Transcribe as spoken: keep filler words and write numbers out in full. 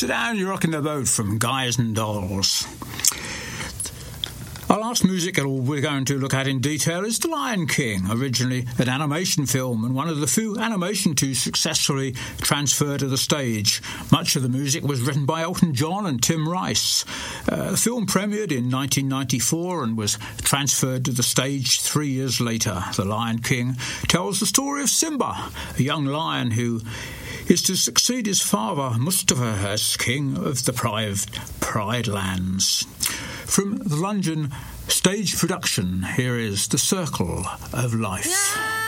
Sit down, you're rocking the boat from Guys and Dolls. Our last musical we're going to look at in detail is The Lion King, originally an animation film and one of the few animation to successfully transfer to the stage. Much of the music was written by Elton John and Tim Rice. Uh, the film premiered in nineteen ninety-four and was transferred to the stage three years later. The Lion King tells the story of Simba, a young lion who is to succeed his father, Mustafa, as king of the Pride, Pride Lands. From the London stage production, here is The Circle of Life. Yeah.